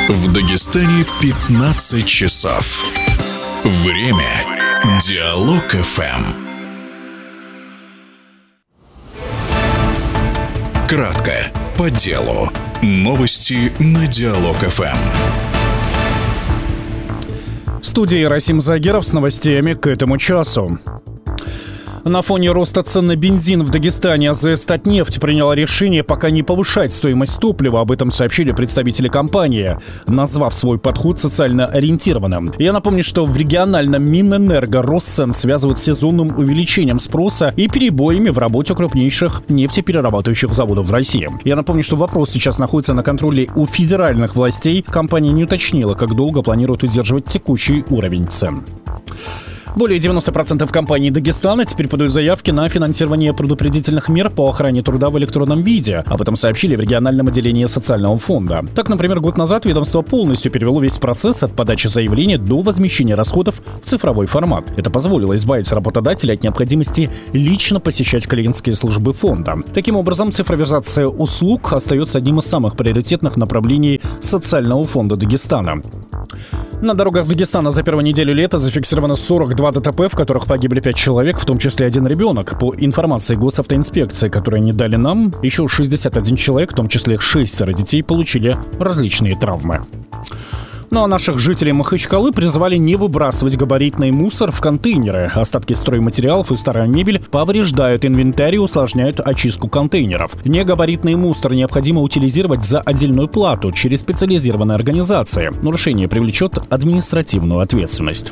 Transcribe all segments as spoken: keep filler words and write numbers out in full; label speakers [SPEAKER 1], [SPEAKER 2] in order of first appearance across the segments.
[SPEAKER 1] В Дагестане пятнадцать часов. Время Диалог эф эм. Кратко, по делу. Новости на Диалог эф эм.
[SPEAKER 2] В студии Расим Загеров с новостями к этому часу. На фоне роста цен на бензин в Дагестане АЗС «Татнефть» приняла решение пока не повышать стоимость топлива. Об этом сообщили представители компании, назвав свой подход социально ориентированным. Я напомню, что в региональном Минэнерго рост цен связывают с сезонным увеличением спроса и перебоями в работе крупнейших нефтеперерабатывающих заводов в России. Я напомню, что вопрос сейчас находится на контроле у федеральных властей. Компания не уточнила, как долго планирует удерживать текущий уровень цен. Более девяносто процентов компаний Дагестана теперь подают заявки на финансирование предупредительных мер по охране труда в электронном виде. Об этом сообщили в региональном отделении социального фонда. Так, например, год назад ведомство полностью перевело весь процесс от подачи заявления до возмещения расходов в цифровой формат. Это позволило избавить работодателя от необходимости лично посещать клиентские службы фонда. Таким образом, цифровизация услуг остается одним из самых приоритетных направлений социального фонда Дагестана. На дорогах Дагестана за первую неделю лета зафиксировано сорок два ДТП, в которых погибли пять человек, в том числе один ребенок. По информации госавтоинспекции, которую они дали нам, еще шестьдесят один человек, в том числе шестеро детей, получили различные травмы. Ну а наших жителей Махачкалы призвали не выбрасывать габаритный мусор в контейнеры. Остатки стройматериалов и старая мебель повреждают инвентарь и усложняют очистку контейнеров. Негабаритный мусор необходимо утилизировать за отдельную плату через специализированные организации. Нарушение привлечет административную ответственность.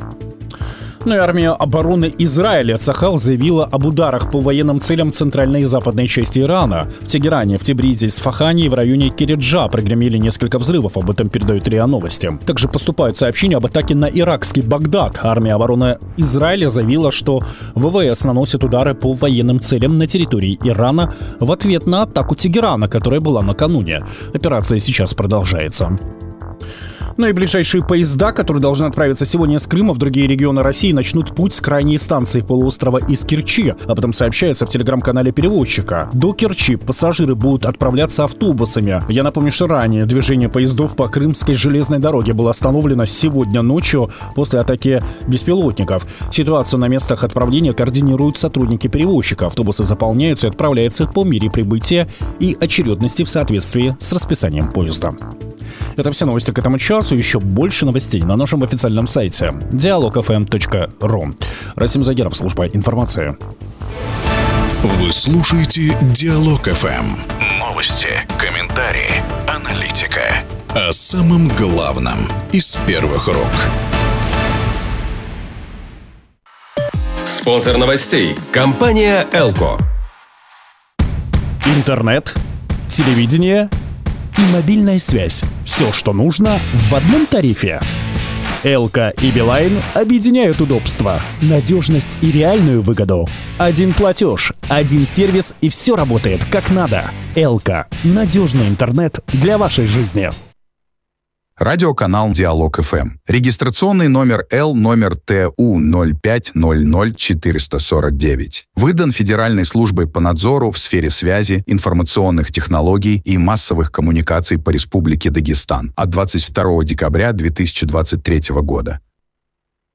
[SPEAKER 2] Ну и армия обороны Израиля Цахал заявила об ударах по военным целям центральной и западной части Ирана. В Тегеране, в Тибризе, Исфахане и в районе Кириджа прогремели несколько взрывов, об этом передают РИА Новости. Также поступают сообщения об атаке на иракский Багдад. Армия обороны Израиля заявила, что ВВС наносит удары по военным целям на территории Ирана в ответ на атаку Тегерана, которая была накануне. Операция сейчас продолжается. Ну и ближайшие поезда, которые должны отправиться сегодня с Крыма в другие регионы России, начнут путь с крайней станции полуострова из Керчи. Об этом сообщается в телеграм-канале перевозчика. До Керчи пассажиры будут отправляться автобусами. Я напомню, что ранее движение поездов по Крымской железной дороге было остановлено сегодня ночью после атаки беспилотников. Ситуацию на местах отправления координируют сотрудники перевозчика. Автобусы заполняются и отправляются по мере прибытия и очередности в соответствии с расписанием поезда. Это все новости к этому часу. Еще больше новостей на нашем официальном сайте диалог эф эм точка ру. Расим Загеров, служба информации.
[SPEAKER 1] Вы слушаете Диалог эф эм. Новости, комментарии, аналитика. О самом главном из первых рук.
[SPEAKER 3] Спонсор новостей – компания «Элко».
[SPEAKER 2] Интернет, телевидение и мобильная связь. Все, что нужно, в одном тарифе. Элко и Билайн объединяют удобства, надежность и реальную выгоду. Один платеж, один сервис, и все работает как надо. Элко – надежный интернет для вашей жизни.
[SPEAKER 4] Радиоканал Диалог эф эм. Регистрационный номер Л номер Т У ноль пять ноль ноль четыре сорок девять. Выдан Федеральной службой по надзору в сфере связи, информационных технологий и массовых коммуникаций по Республике Дагестан от двадцать второго декабря две тысячи двадцать третьего года.